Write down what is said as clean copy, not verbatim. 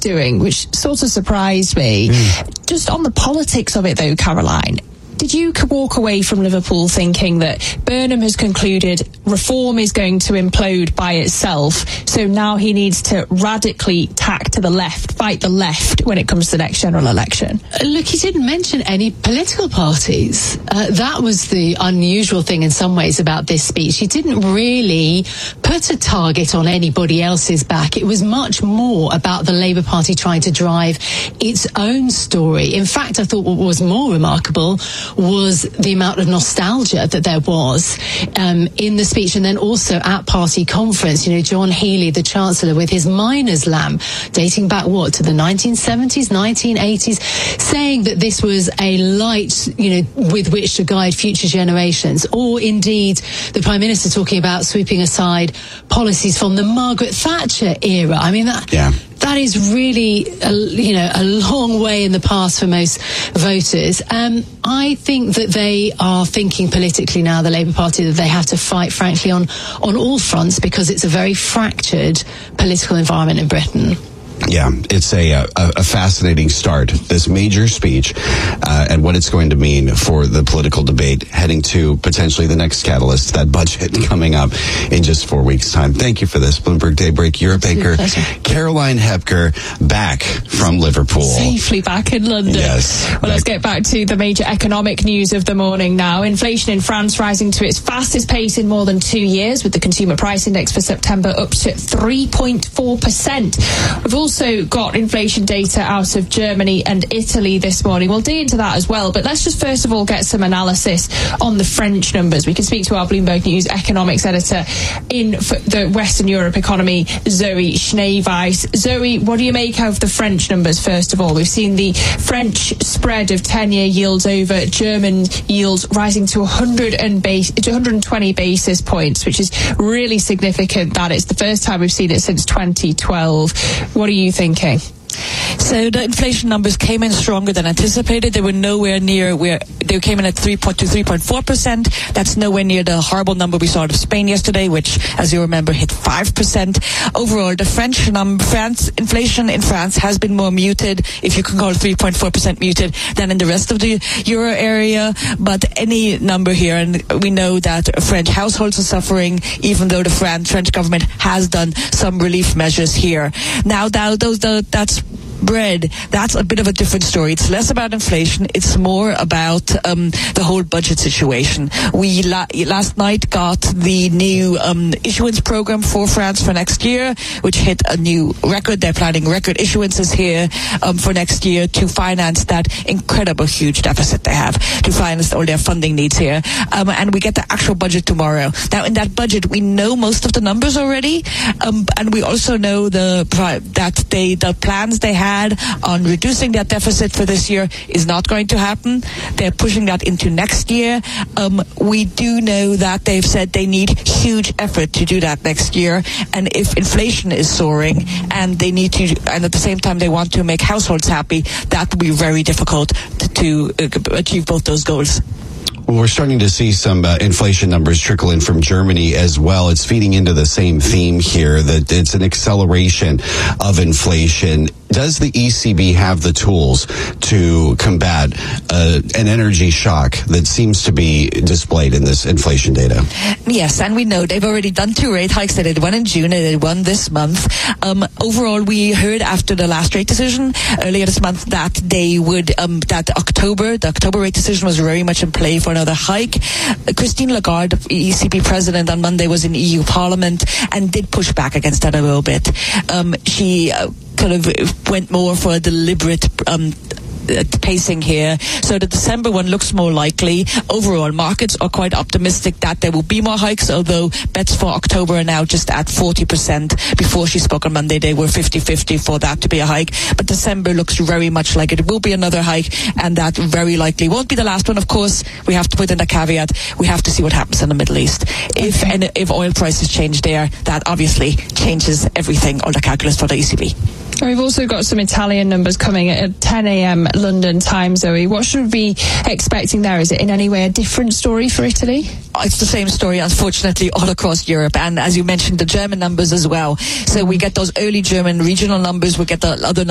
doing, which sort of surprised me. Just on the politics of it, though, Caroline, did you walk away from Liverpool thinking that Burnham has concluded reform is going to implode by itself, so now he needs to radically tack to the left, fight the left when it comes to the next general election? Look, he didn't mention any political parties. That was the unusual thing in some ways about this speech. He didn't really put a target on anybody else's back. It was much more about the Labour Party trying to drive its own story. In fact, I thought what was more remarkable was the amount of nostalgia that there was in the speech, and then also at party conference, John Healey, the Chancellor, with his miner's lamp dating back to the 1970s, 1980s, saying that this was a light, with which to guide future generations, or indeed the Prime Minister talking about sweeping aside policies from the Margaret Thatcher era. I mean, that is really, a long way in the past for most voters. I think that they are thinking politically now, the Labour Party, that they have to fight, frankly, on all fronts, because it's a very fractured political environment in Britain. Yeah, it's a fascinating start, this major speech, and what it's going to mean for the political debate heading to potentially the next catalyst, that budget coming up in just 4 weeks' time. Thank you for this, Bloomberg Daybreak Europe anchor Caroline Hepker, back from Liverpool. Safely back in London. Yes. Well, let's get back to the major economic news of the morning now. Inflation in France rising to its fastest pace in more than 2 years, with the consumer price index for September up to 3.4%. We've also got inflation data out of Germany and Italy this morning. We'll dig into that as well, but let's just first of all get some analysis on the French numbers. We can speak to our Bloomberg News economics editor in the Western Europe economy, Zoe Schneeweiss. Zoe, what do you make of the French numbers first of all? We've seen the French spread of 10-year yields over German yields rising to 120 basis points, which is really significant. That it's the first time we've seen it since 2012. What are you thinking? So the inflation numbers came in stronger than anticipated. They were nowhere near where they came in at 3.4%. That's nowhere near the horrible number we saw out of Spain yesterday, which, as you remember, hit 5%. Overall, the inflation in France has been more muted, if you can call it 3.4% muted, than in the rest of the euro area. But any number here, and we know that French households are suffering, even though the French government has done some relief measures here. Now, that's bread, that's a bit of a different story. It's less about inflation, it's more about the whole budget situation. We last night got the new issuance program for France for next year, which hit a new record. They're planning record issuances here for next year to finance that incredible huge deficit they have, to finance all their funding needs here. And we get the actual budget tomorrow. Now, in that budget, we know most of the numbers already, and we also know the plans they had on reducing that deficit for this year is not going to happen. They're pushing that into next year. We do know that they've said they need huge effort to do that next year. And if inflation is soaring and they need to, and at the same time they want to make households happy, that will be very difficult to achieve both those goals. Well, we're starting to see some inflation numbers trickle in from Germany as well. It's feeding into the same theme here, that it's an acceleration of inflation. Does the ECB have the tools to combat an energy shock that seems to be displayed in this inflation data? Yes, and we know they've already done 2 rate hikes. They did one in June and they did one this month. Overall, we heard after the last rate decision earlier this month that they would, the October rate decision was very much in play for another hike. Christine Lagarde, ECB president, on Monday was in EU Parliament and did push back against that a little bit. She kind of went more for a deliberate pacing here. So the December one looks more likely. Overall, markets are quite optimistic that there will be more hikes, although bets for October are now just at 40%. Before she spoke on Monday, they were 50-50 for that to be a hike. But December looks very much like it will be another hike, and that very likely won't be the last one. Of course, we have to put in a caveat. We have to see what happens in the Middle East. If oil prices change there, that obviously changes everything, all the calculus for the ECB. We've also got some Italian numbers coming at 10 a.m. London time, Zoe. What should we be expecting there? Is it in any way a different story for Italy? It's the same story, unfortunately, all across Europe. And as you mentioned, the German numbers as well. So we get those early German regional numbers. We get the other